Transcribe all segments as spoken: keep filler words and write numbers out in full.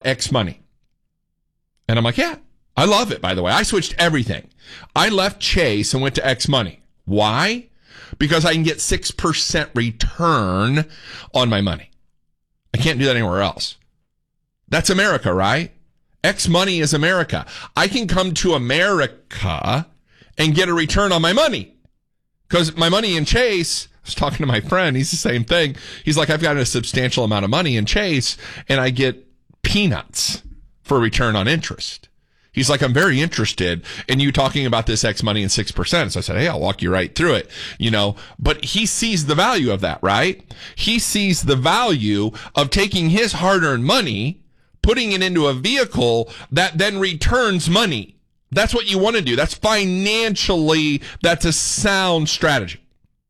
X Money. And I'm like, yeah, I love it, by the way. I switched everything. I left Chase and went to X Money. Why? Because I can get six percent return on my money. I can't do that anywhere else. That's America, right? X Money is America. I can come to America and get a return on my money. Because my money in Chase, I was talking to my friend, he's the same thing. He's like, I've got a substantial amount of money in Chase, and I get peanuts for return on interest. He's like, I'm very interested in you talking about this X Money and six percent. So I said, hey, I'll walk you right through it. You know, but he sees the value of that, right? He sees the value of taking his hard-earned money, putting it into a vehicle that then returns money. That's what you want to do. That's financially, that's a sound strategy.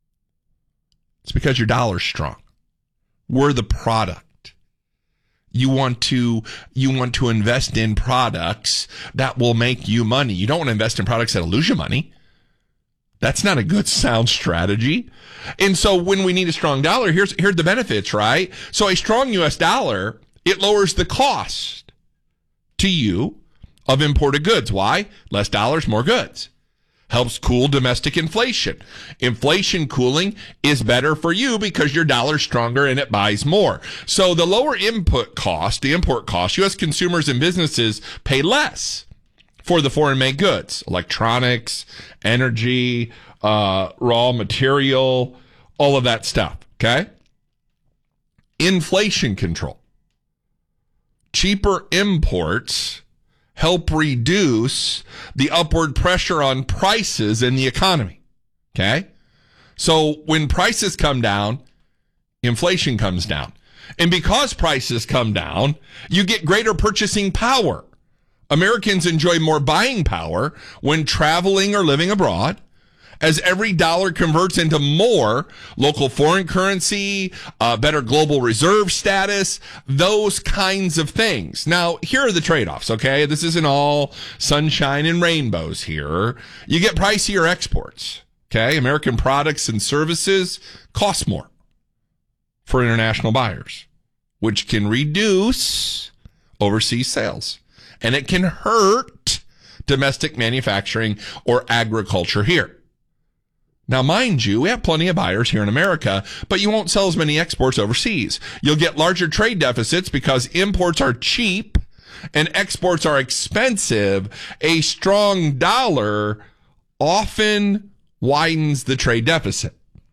It's because your dollar's strong. We're the product. You want to, you want to invest in products that will make you money. You don't want to invest in products that'll lose you money. That's not a good sound strategy. And so when we need a strong dollar, here's, here's the benefits, right? So a strong U S dollar, it lowers the cost to you of imported goods. Why? Less dollars, more goods. Helps cool domestic inflation. Inflation cooling is better for you because your dollar's stronger and it buys more. So the lower input cost, the import cost, U S consumers and businesses pay less for the foreign-made goods, electronics, energy, uh, raw material, all of that stuff, okay? Inflation control. Cheaper imports help reduce the upward pressure on prices in the economy, okay? So when prices come down, inflation comes down. And because prices come down, you get greater purchasing power. Americans enjoy more buying power when traveling or living abroad, as every dollar converts into more local foreign currency, uh, better global reserve status, those kinds of things. Now, here are the trade-offs, okay? This isn't all sunshine and rainbows here. You get pricier exports, okay? American products and services cost more for international buyers, which can reduce overseas sales. And it can hurt domestic manufacturing or agriculture here. Now, mind you, we have plenty of buyers here in America, but you won't sell as many exports overseas. You'll get larger trade deficits because imports are cheap and exports are expensive. A strong dollar often widens the trade deficit.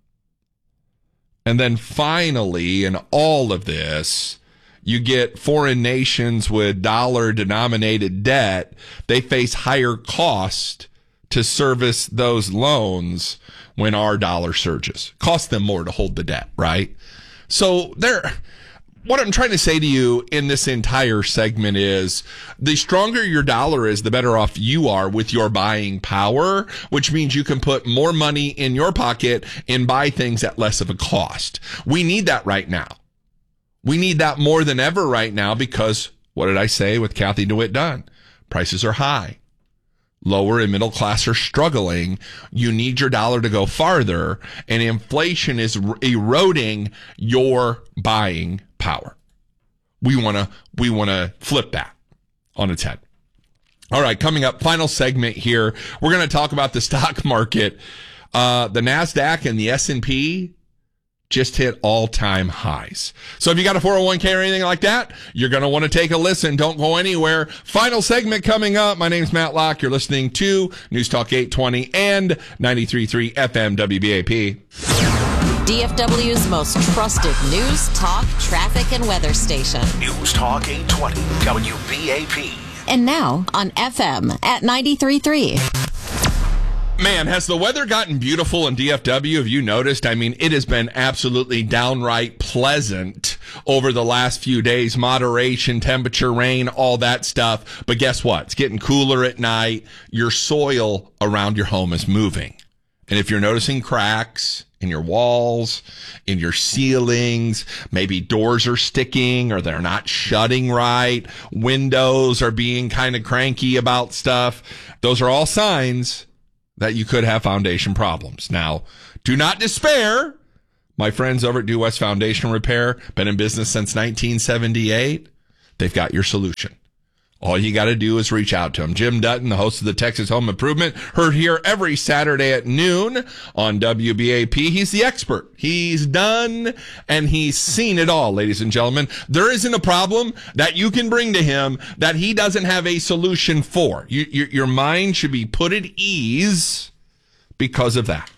And then finally, in all of this, you get foreign nations with dollar-denominated debt. They face higher cost to service those loans when our dollar surges. Costs them more to hold the debt, right? So there, what I'm trying to say to you in this entire segment is the stronger your dollar is, the better off you are with your buying power, which means you can put more money in your pocket and buy things at less of a cost. We need that right now. We need that more than ever right now because, what did I say with Kathy DeWitt Dunn? Prices are high. Lower and middle class are struggling. You need your dollar to go farther, and inflation is r- eroding your buying power. We want to we want to flip that on its head. All right, coming up, final segment here. We're going to talk about the stock market. Uh, the NASDAQ and the S and P just hit all-time highs. So if you got a four oh one k or anything like that, you're going to want to take a listen. Don't go anywhere. Final segment coming up. My name's Matt Locke. You're listening to News Talk eight twenty and ninety-three point three F M W B A P. D F W's most trusted news, talk, traffic, and weather station. News Talk eight twenty W B A P. And now on F M at ninety-three point three. Man, has the weather gotten beautiful in D F W? Have you noticed? I mean, it has been absolutely downright pleasant over the last few days. Moderation, temperature, rain, all that stuff. But guess what? It's getting cooler at night. Your soil around your home is moving. And if you're noticing cracks in your walls, in your ceilings, maybe doors are sticking or they're not shutting right, windows are being kind of cranky about stuff, those are all signs that you could have foundation problems. Now, do not despair. My friends over at Due West Foundation Repair, been in business since nineteen seventy-eight. they've got your solution. All you got to do is reach out to him. Jim Dutton, the host of the Texas Home Improvement, heard here every Saturday at noon on W B A P. He's the expert. He's done and he's seen it all, ladies and gentlemen. There isn't a problem that you can bring to him that he doesn't have a solution for. You, your, your mind should be put at ease because of that.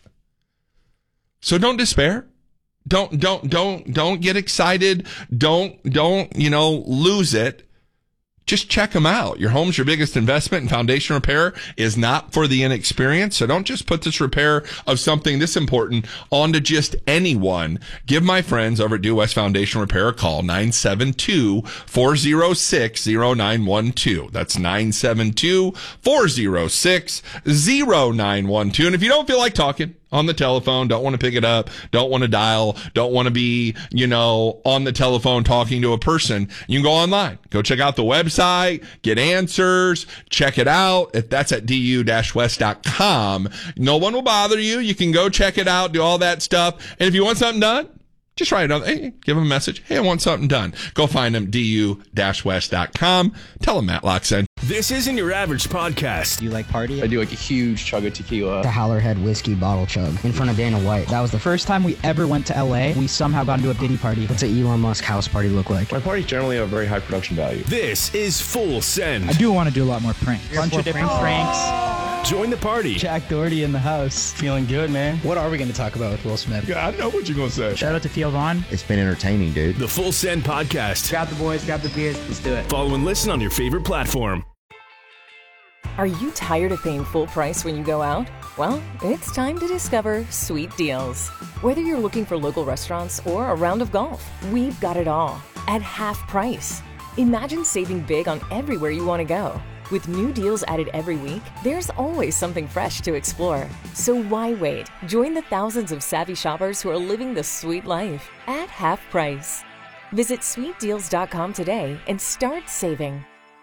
So don't despair. Don't, don't, don't, don't get excited. Don't, don't, you know, lose it. Just check them out. Your home's your biggest investment, and foundation repair is not for the inexperienced. So don't just put this repair of something this important onto just anyone. Give my friends over at Due West Foundation Repair a call, nine seven two, four oh six, oh nine one two. That's nine seven two, four oh six, oh nine one two. And if you don't feel like talking on the telephone, don't want to pick it up, don't want to dial, don't want to be, you know, on the telephone talking to a person, you can go online. Go check out the website, get answers, check it out. If that's at d u dash west dot com. No one will bother you. You can go check it out, do all that stuff. And if you want something done, just write it on. Hey, give them a message. Hey, I want something done. Go find them, d u dash west dot com. Tell them Matt Locke sent. This isn't your average podcast. Do you like party? I do like a huge chug of tequila. The Howlerhead whiskey bottle chug in front of Dana White. That was the first time we ever went to L A. We somehow got into a Diddy party. What's an Elon Musk house party look like? My parties generally have a very high production value. This is Full Send. I do want to do a lot more pranks. Bunch of different pranks. Join the party. Jack Doherty in the house. Feeling good, man. What are we going to talk about with Will Smith? Yeah, I know what you're going to say. Shout out to Theo Vaughn. It's been entertaining, dude. The Full Send podcast. Grab the boys, grab the beers, let's do it. Follow and listen on your favorite platform. Are you tired of paying full price when you go out? Well, it's time to discover Sweet Deals. Whether you're looking for local restaurants or a round of golf, we've got it all at half price. Imagine saving big on everywhere you want to go. With new deals added every week, there's always something fresh to explore. So why wait? Join the thousands of savvy shoppers who are living the sweet life at half price. Visit sweet deals dot com today and start saving.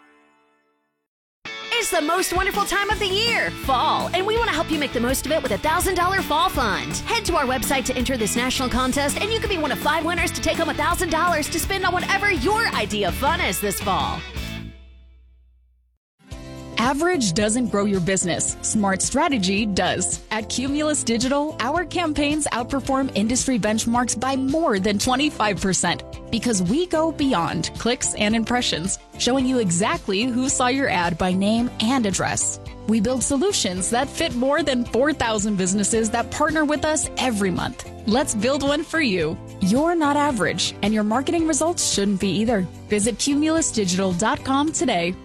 It's the most wonderful time of the year, fall, and we want to help you make the most of it with a one thousand dollars Fall Fund. Head to our website to enter this national contest, and you could be one of five winners to take home one thousand dollars to spend on whatever your idea of fun is this fall. Average doesn't grow your business. Smart strategy does. At Cumulus Digital, our campaigns outperform industry benchmarks by more than twenty-five percent because we go beyond clicks and impressions, showing you exactly who saw your ad by name and address. We build solutions that fit more than four thousand businesses that partner with us every month. Let's build one for you. You're not average, and your marketing results shouldn't be either. Visit cumulus digital dot com today.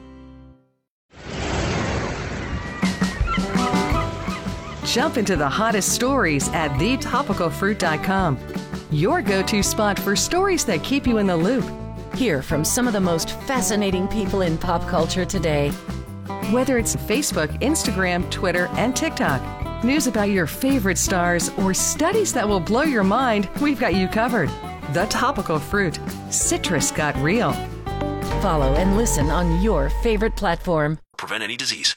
Jump into the hottest stories at the topical fruit dot com. Your go-to spot for stories that keep you in the loop. Hear from some of the most fascinating people in pop culture today. Whether it's Facebook, Instagram, Twitter, and TikTok, news about your favorite stars, or studies that will blow your mind, we've got you covered. The Topical Fruit. Citrus got real. Follow and listen on your favorite platform. Prevent any disease.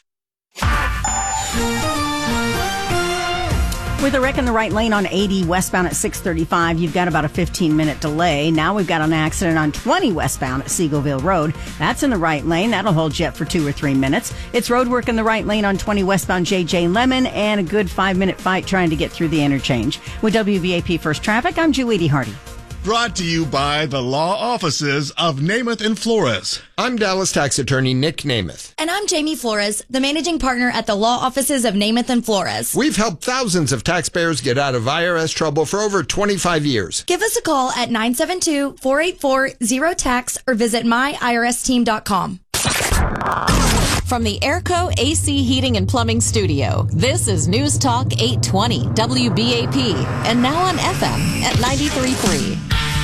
With a wreck in the right lane on eighty westbound at six thirty-five, you've got about a fifteen minute delay. Now we've got an accident on twenty westbound at Seagoville Road. That's in the right lane. That'll hold you up for two or three minutes. It's road work in the right lane on twenty westbound J J Lemon and a good five minute fight trying to get through the interchange. With W B A P First Traffic, I'm Julie Hardy. Brought to you by the law offices of Namath and Flores. I'm Dallas tax attorney Nick Namath. And I'm Jamie Flores, the managing partner at the law offices of Namath and Flores. We've helped thousands of taxpayers get out of I R S trouble for over twenty-five years. Give us a call at nine seven two, four eight four, zero tax or visit my I R S team dot com. From the Airco A C Heating and Plumbing Studio, this is News Talk eight twenty W B A P, and now on F M at ninety-three point three.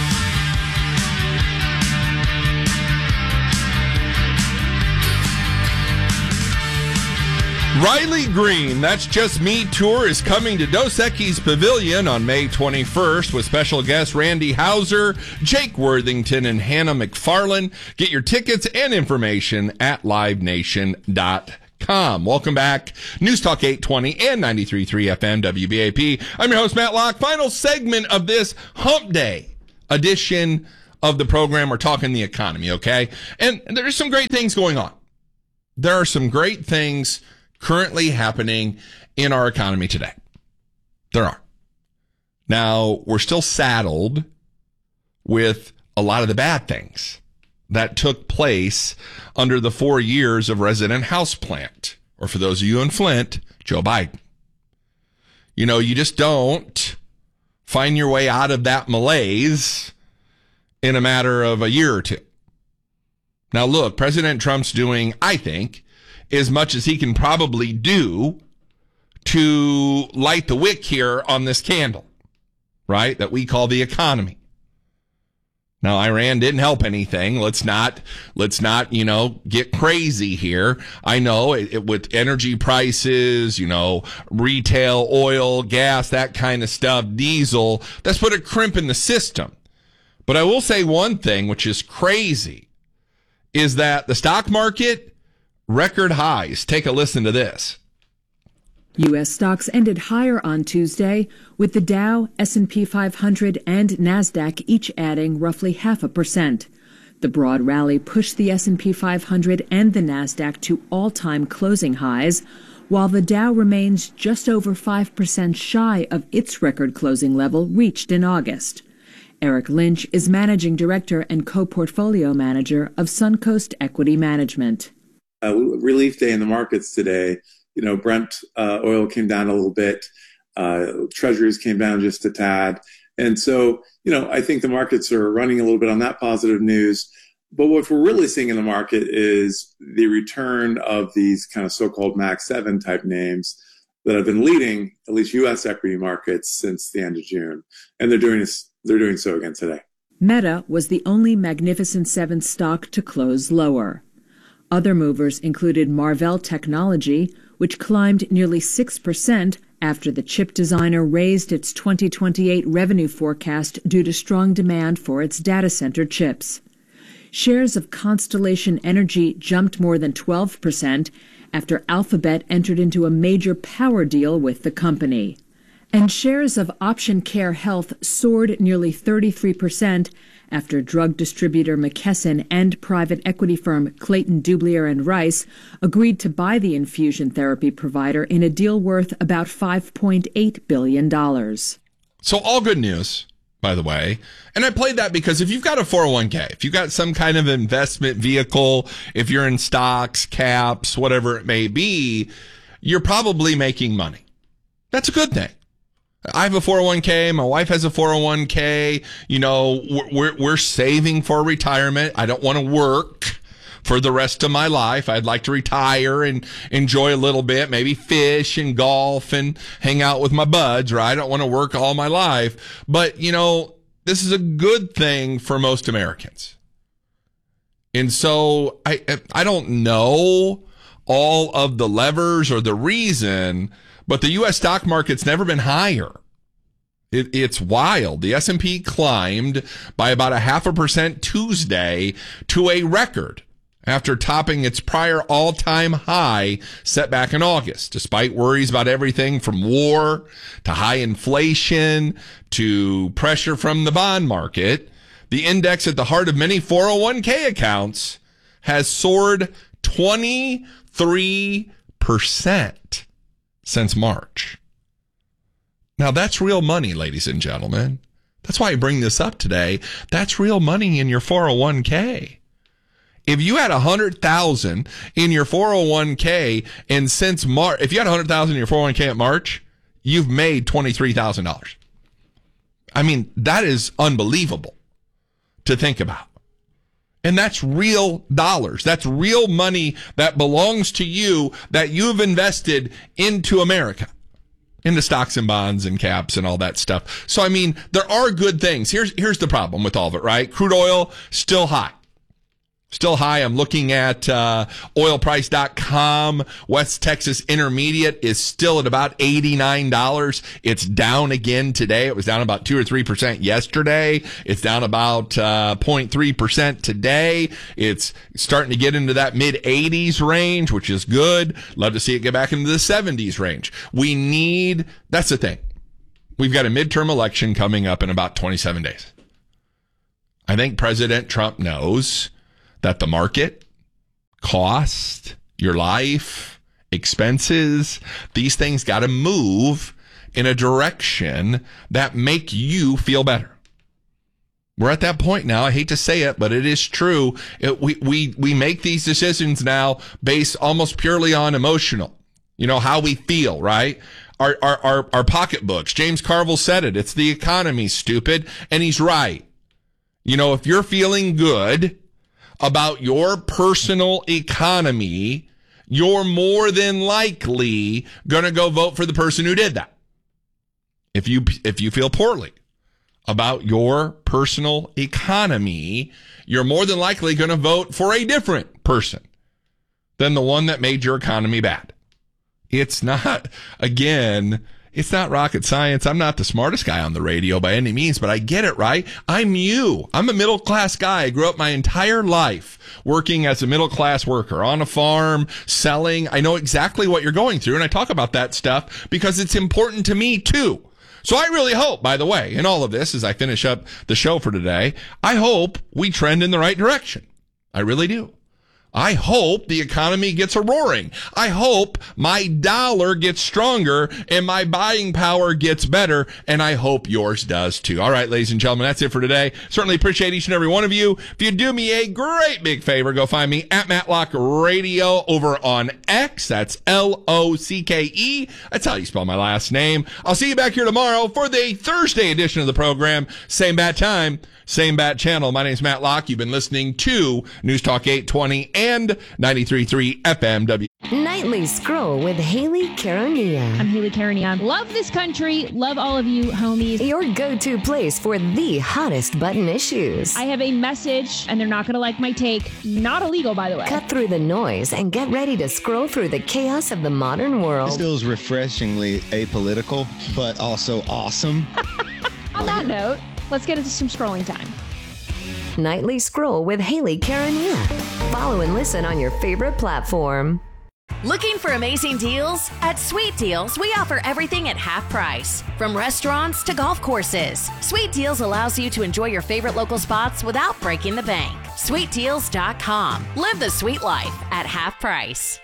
Riley Green, That's Just Me tour is coming to Dos Equis Pavilion on May twenty-first with special guests Randy Houser, Jake Worthington, and Hannah McFarlane. Get your tickets and information at live nation dot com. Welcome back. News Talk eight twenty and ninety-three point three F M W B A P. I'm your host, Matt Locke. Final segment of this Hump Day edition of the program, we're talking the economy, okay? And there's some great things going on. There are some great things currently happening in our economy today. There are. Now, we're still saddled with a lot of the bad things that took place under the four years of Resident House Plant, or for those of you in Flint, Joe Biden. You know, you just don't find your way out of that malaise in a matter of a year or two. Now, look, President Trump's doing, I think, as much as he can probably do to light the wick here on this candle, right, that we call the economy. Now, Iran didn't help anything. Let's not, let's not, you know, get crazy here. I know it, it, with energy prices, you know, retail oil, gas, that kind of stuff, diesel, that's put a crimp in the system. But I will say one thing, which is crazy, is that the stock market, record highs. Take a listen to this. U S stocks ended higher on Tuesday, with the Dow, S and P five hundred, and NASDAQ each adding roughly half a percent. The broad rally pushed the S and P five hundred and the NASDAQ to all-time closing highs, while the Dow remains just over five percent shy of its record closing level reached in August. Eric Lynch is managing director and co-portfolio manager of Suncoast Equity Management. Uh, relief day in the markets today. You know, Brent uh, oil came down a little bit. Uh, treasuries came down just a tad. And so, you know, I think the markets are running a little bit on that positive news. But what we're really seeing in the market is the return of these kind of so-called Max seven type names that have been leading at least U S equity markets since the end of June. And they're doing this, they're doing so again today. Meta was the only Magnificent Seven stock to close lower. Other movers included Marvell Technology, which climbed nearly six percent after the chip designer raised its twenty twenty-eight revenue forecast due to strong demand for its data center chips. Shares of Constellation Energy jumped more than twelve percent after Alphabet entered into a major power deal with the company. And shares of Option Care Health soared nearly thirty-three percent after drug distributor McKesson and private equity firm Clayton, Dubilier and Rice agreed to buy the infusion therapy provider in a deal worth about five point eight billion dollars. So all good news, by the way. And I played that because if you've got a four oh one k, if you've got some kind of investment vehicle, if you're in stocks, caps, whatever it may be, you're probably making money. That's a good thing. I have a four oh one k. My wife has a four oh one k. You know, we're, we're saving for retirement. I don't want to work for the rest of my life. I'd like to retire and enjoy a little bit, maybe fish and golf and hang out with my buds, right? I don't want to work all my life. But, you know, this is a good thing for most Americans. And so I, I don't know all of the levers or the reason, but the U S stock market's never been higher. It, it's wild. The S and P climbed by about a half a percent Tuesday to a record after topping its prior all-time high set back in August, despite worries about everything from war to high inflation to pressure from the bond market. The index at the heart of many four oh one k accounts has soared twenty-three percent since March. Now, that's real money, ladies and gentlemen. That's why I bring this up today. That's real money in your four oh one k. If you had one hundred thousand dollars in your four oh one k, and since March, if you had one hundred thousand dollars in your four oh one k at March, you've made twenty-three thousand dollars. I mean, that is unbelievable to think about. And that's real dollars. That's real money that belongs to you that you've invested into America, into stocks and bonds and caps and all that stuff. So, I mean, there are good things. Here's, here's the problem with all of it, right? Crude oil, still high. Still high. I'm looking at uh, oil price dot com. West Texas Intermediate is still at about eighty-nine dollars. It's down again today. It was down about two or three percent yesterday. It's down about uh, zero point three percent today. It's starting to get into that mid eighties range, which is good. Love to see it get back into the seventies range. We need, that's the thing. We've got a midterm election coming up in about twenty-seven days. I think President Trump knows that the market, cost, your life, expenses, these things got to move in a direction that make you feel better. We're at that point now. I hate to say it, but it is true. It, we, we, we make these decisions now based almost purely on emotional, you know, how we feel, right? Our, our, our, our pocketbooks. James Carville said it. It's the economy, stupid. And he's right. You know, if you're feeling good about your personal economy, you're more than likely going to go vote for the person who did that. If you, if you feel poorly about your personal economy, you're more than likely going to vote for a different person than the one that made your economy bad. It's not, again, it's not rocket science. I'm not the smartest guy on the radio by any means, but I get it, right? I'm you. I'm a middle class guy. I grew up my entire life working as a middle class worker on a farm, selling. I know exactly what you're going through, and I talk about that stuff because it's important to me too. So I really hope, by the way, in all of this, as I finish up the show for today, I hope we trend in the right direction. I really do. I hope the economy gets a roaring. I hope my dollar gets stronger and my buying power gets better, and I hope yours does too. All right, ladies and gentlemen, that's it for today. Certainly appreciate each and every one of you. If you do me a great big favor, go find me at Matlock Radio over on X. That's L O C K E. That's how you spell my last name. I'll see you back here tomorrow for the Thursday edition of the program. Same bat time, same bat channel. My name's Matt Locke. You've been listening to News Talk eight twenty and ninety-three point three F M W. Nightly Scroll with Haley Caronia. I'm Haley Caronia. Love this country. Love all of you homies. Your go-to place for the hottest button issues. I have a message, and they're not going to like my take. Not illegal, by the way. Cut through the noise and get ready to scroll through the chaos of the modern world. This feels refreshingly apolitical, but also awesome. On that note, let's get into some scrolling time. Nightly Scroll with Haley Caronia. Follow and listen on your favorite platform. Looking for amazing deals? At Sweet Deals, we offer everything at half price. From restaurants to golf courses, Sweet Deals allows you to enjoy your favorite local spots without breaking the bank. sweet deals dot com. Live the sweet life at half price.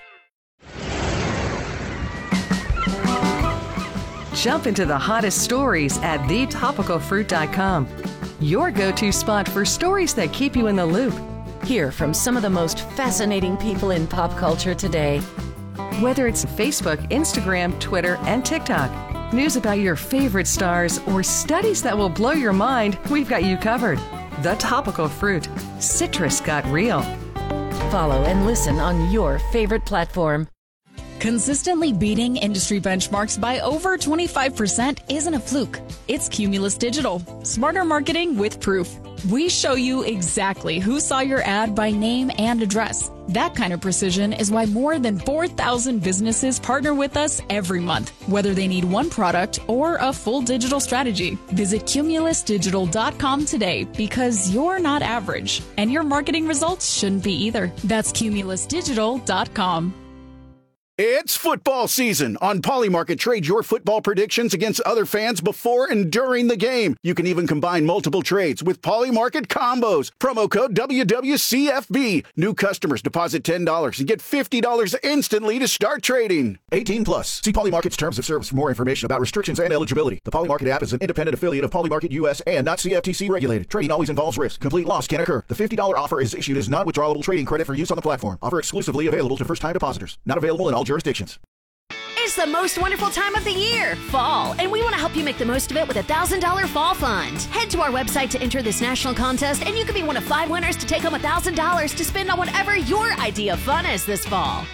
Jump into the hottest stories at the topical fruit dot com. Your go-to spot for stories that keep you in the loop. Hear from some of the most fascinating people in pop culture today. Whether it's Facebook, Instagram, Twitter, and TikTok, news about your favorite stars, or studies that will blow your mind, we've got you covered. The Topical Fruit. Citrus got real. Follow and listen on your favorite platform. Consistently beating industry benchmarks by over twenty-five percent isn't a fluke. It's Cumulus Digital. Smarter marketing with proof. We show you exactly who saw your ad by name and address. That kind of precision is why more than four thousand businesses partner with us every month, whether they need one product or a full digital strategy. Visit cumulus digital dot com today because you're not average, and your marketing results shouldn't be either. That's cumulus digital dot com. It's football season. On Polymarket, trade your football predictions against other fans before and during the game. You can even combine multiple trades with Polymarket combos. Promo code W W C F B. New customers deposit ten dollars and get fifty dollars instantly to start trading. eighteen plus. See Polymarket's terms of service for more information about restrictions and eligibility. The Polymarket app is an independent affiliate of Polymarket U S and not C F T C regulated. Trading always involves risk. Complete loss can occur. The fifty dollars offer is issued as non-withdrawable trading credit for use on the platform. Offer exclusively available to first-time depositors. Not available in all jurisdictions. It's the most wonderful time of the year, fall, and we want to help you make the most of it with a one thousand dollars fall fund. Head to our website to enter this national contest, and you could be one of five winners to take home one thousand dollars to spend on whatever your idea of fun is this fall.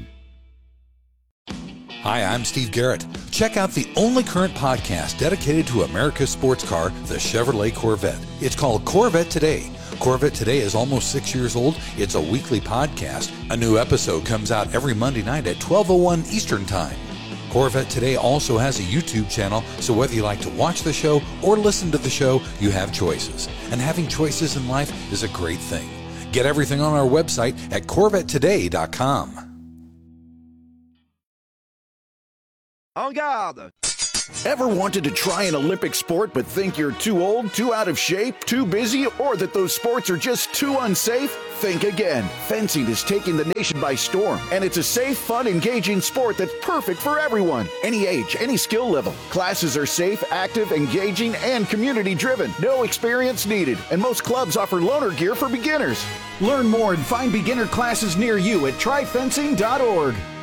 Hi, I'm Steve Garrett. Check out the only current podcast dedicated to America's sports car, the Chevrolet Corvette. It's called Corvette Today. Corvette Today is almost six years old. It's a weekly podcast. A new episode comes out every Monday night at twelve oh one Eastern Time. Corvette Today also has a YouTube channel, so whether you like to watch the show or listen to the show, you have choices. And having choices in life is a great thing. Get everything on our website at corvette today dot com. En garde! Ever wanted to try an Olympic sport but think you're too old, too out of shape, too busy, or that those sports are just too unsafe? Think again. Fencing is taking the nation by storm, and it's a safe, fun, engaging sport that's perfect for everyone. Any age, any skill level. Classes are safe, active, engaging, and community-driven. No experience needed, and most clubs offer loaner gear for beginners. Learn more and find beginner classes near you at try fencing dot org.